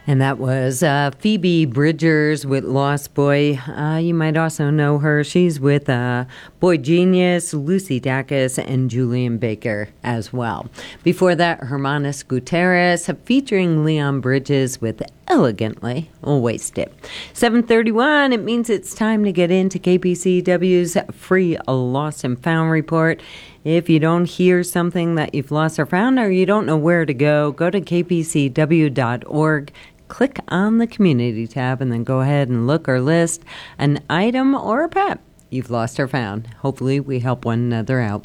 And that was Phoebe Bridgers with Lost Boy. You might also know her. She's with Boy Genius, Lucy Dacus, and Julian Baker as well. Before that, Hermanos Gutierrez featuring Leon Bridges with Elegantly Wasted. 7:31, it means it's time to get into KPCW's free Lost and Found report. If you don't hear something that you've lost or found, or you don't know where to go to kpcw.org. Click on the Community tab and then go ahead and look or list an item or a pet you've lost or found. Hopefully we help one another out.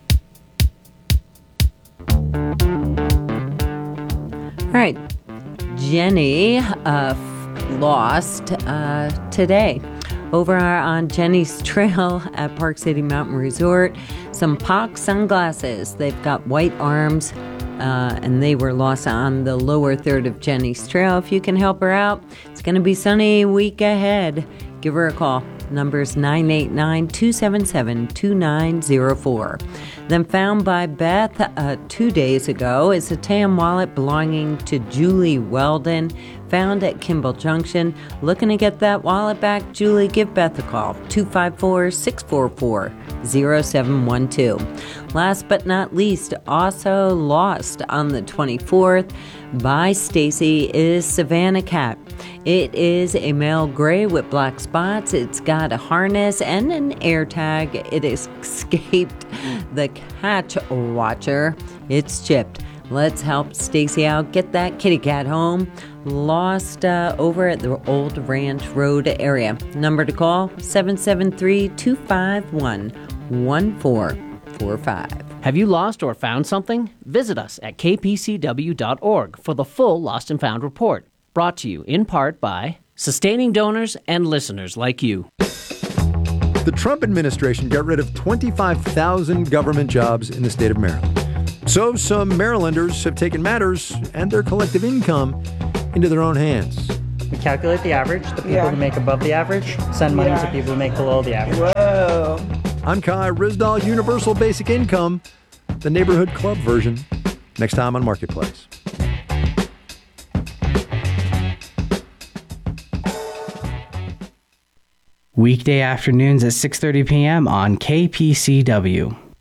All right, Jenny lost today. Over on Jenny's Trail at Park City Mountain Resort, some POC sunglasses. They've got white arms. And they were lost on the lower third of Jenny's Trail. If you can help her out, it's going to be sunny week ahead. Give her a call. Number's 989-277-2904. Then found by Beth 2 days ago is a TAM wallet belonging to Julie Weldon, found at Kimball Junction. Looking to get that wallet back, Julie, give Beth a call, 254-644-0712. Last but not least, also lost on the 24th by Stacy is Savannah Cat. It is a male gray with black spots. It's got a harness and an air tag. It escaped the catch watcher. It's chipped. Let's help Stacy out. Get that kitty cat home. Lost over at the Old Ranch Road area. Number to call, 773-251-1445. Have you lost or found something? Visit us at kpcw.org for the full Lost and Found report. Brought to you in part by sustaining donors and listeners like you. The Trump administration got rid of 25,000 government jobs in the state of Maryland. So some Marylanders have taken matters and their collective income into their own hands. We calculate the average. The people who make above the average send money to people who make below the average. Whoa. I'm Kai Rizdal, Universal Basic Income, the neighborhood club version, next time on Marketplace. Weekday afternoons at 6:30 p.m. on KPCW.